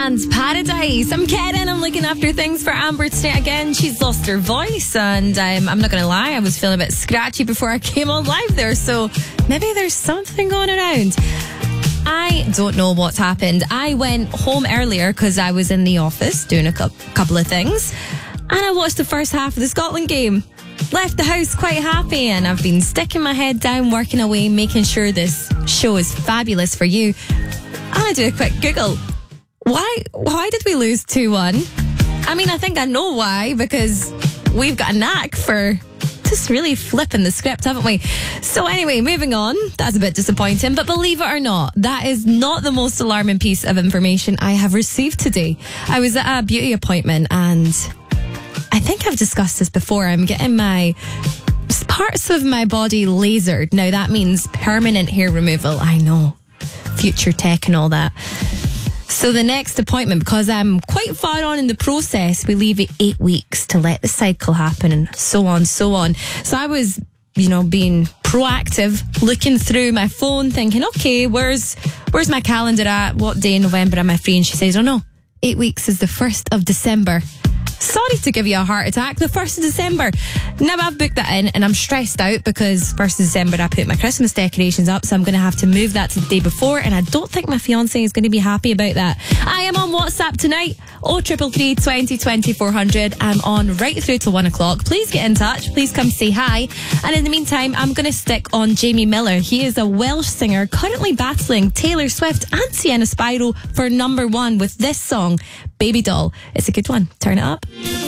and Paradise. I'm Karen. I'm looking after things for Amber tonight again. She's lost her voice, and I'm not going to lie, I was feeling a bit scratchy before I came on live there, so maybe there's something going around. I don't know what's happened. I went home earlier because I was in the office doing a couple of things, and I watched the first half of the Scotland game. Left the house quite happy, and I've been sticking my head down, working away, making sure this show is fabulous for you. I'm going to do a quick Google. Why did we lose 2-1? I mean, I think I know why, because we've got a knack for just really flipping the script, haven't we? So anyway, moving on. That's a bit disappointing, but believe it or not, that is not the most alarming piece of information I have received today. I was at a beauty appointment, and I think I've discussed this before. I'm getting my parts of my body lasered. Now that means permanent hair removal. I know. Future tech and all that. So the next appointment, because I'm quite far on in the process, we leave it 8 weeks to let the cycle happen, and so on. So I was, being proactive, looking through my phone, thinking, okay, where's my calendar at? What day in November am I free? And she says, oh no, 8 weeks is the 1st of December. Sorry to give you a heart attack, the 1st of December. Now I've booked that in, and I'm stressed out because 1st of December I put my Christmas decorations up, so I'm going to have to move that to the day before, and I don't think my fiancé is going to be happy about that. I am on WhatsApp tonight, 0333 20 20 400. I'm on right through till 1 o'clock. Please get in touch, please come say hi, and in the meantime I'm going to stick on Jamie Miller. He is a Welsh singer currently battling Taylor Swift and Sienna Spyro for number 1 with this song, Baby Doll. It's a good one, turn it up.